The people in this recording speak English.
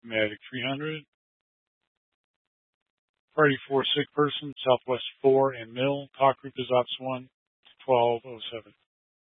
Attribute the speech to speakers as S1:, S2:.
S1: Medic 300. Priority 4 sick person, Southwest 4 and Mill. Talk group is Ops 1 to 1207.